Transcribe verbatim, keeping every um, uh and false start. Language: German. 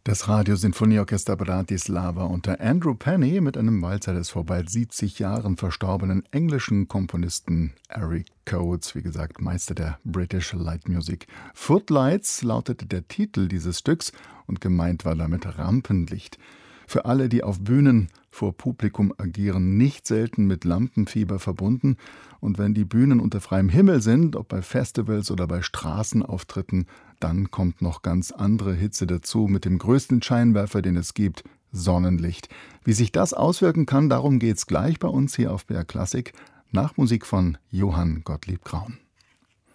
Das Radiosinfonieorchester Bratislava unter Andrew Penny mit einem Walzer des vor bald siebzig Jahren verstorbenen englischen Komponisten Eric Coates, wie gesagt Meister der British Light Music. Footlights lautete der Titel dieses Stücks und gemeint war damit Rampenlicht. Für alle, die auf Bühnen vor Publikum agieren, nicht selten mit Lampenfieber verbunden. Und wenn die Bühnen unter freiem Himmel sind, ob bei Festivals oder bei Straßenauftritten, dann kommt noch ganz andere Hitze dazu mit dem größten Scheinwerfer, den es gibt, Sonnenlicht. Wie sich das auswirken kann, darum geht's gleich bei uns hier auf B R Klassik, nach Musik von Johann Gottlieb Graun.